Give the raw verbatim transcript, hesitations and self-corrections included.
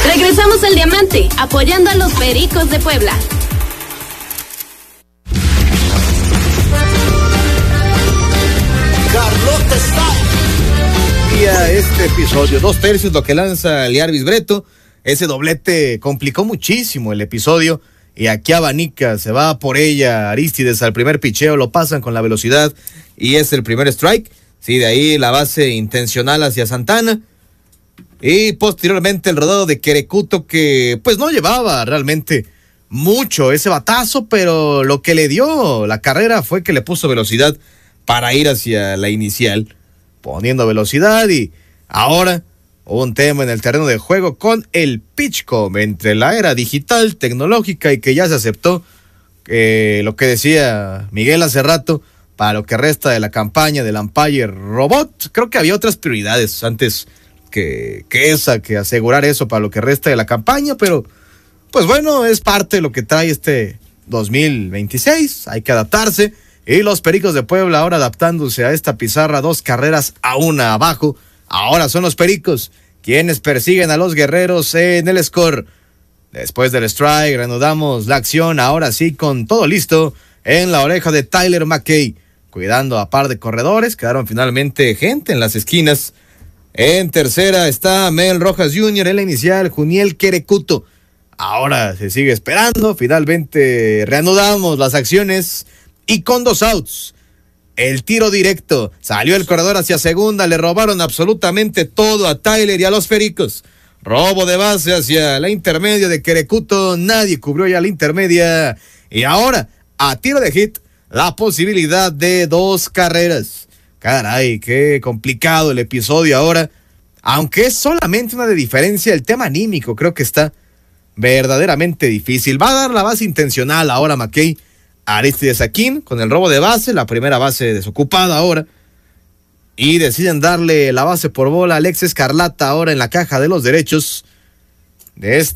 Regresamos al Diamante, apoyando a los Pericos de Puebla. Carlote Style. Y a este episodio, dos tercios lo que lanza Liarvis Breto. Ese doblete complicó muchísimo el episodio. Y aquí abanica, se va por ella Aristides al primer picheo, lo pasan con la velocidad y es el primer strike. Sí, de ahí la base intencional hacia Santana. Y posteriormente el rodado de Querecuto, que pues no llevaba realmente mucho ese batazo, pero lo que le dio la carrera fue que le puso velocidad para ir hacia la inicial, poniendo velocidad. Y ahora hubo un tema en el terreno de juego con el PitchCom, entre la era digital, tecnológica, y que ya se aceptó eh, lo que decía Miguel hace rato, para lo que resta de la campaña del Umpire Robot. Creo que había otras prioridades antes que, que esa, que asegurar eso para lo que resta de la campaña, pero pues bueno, es parte de lo que trae este dos mil veintiséis, hay que adaptarse, y los Pericos de Puebla ahora adaptándose a esta pizarra, dos carreras a una abajo. Ahora son los Pericos quienes persiguen a los Guerreros en el score. Después del strike, reanudamos la acción, ahora sí con todo listo en la oreja de Tyler McKay, cuidando a par de corredores. Quedaron finalmente gente en las esquinas. En tercera está Mel Rojas junior en la inicial, Juniel Querecuto. Ahora se sigue esperando, finalmente reanudamos las acciones y con dos outs. El tiro directo, salió el corredor hacia segunda, le robaron absolutamente todo a Tyler y a los Pericos. Robo de base hacia la intermedia de Querecuto, nadie cubrió ya la intermedia. Y ahora, a tiro de hit, la posibilidad de dos carreras. Caray, qué complicado el episodio ahora. Aunque es solamente una de diferencia, el tema anímico creo que está verdaderamente difícil. Va a dar la base intencional ahora McKay. Aristides Aquín con el robo de base, la primera base desocupada ahora, y deciden darle la base por bola a Alex Escarlata ahora en la caja de los derechos de este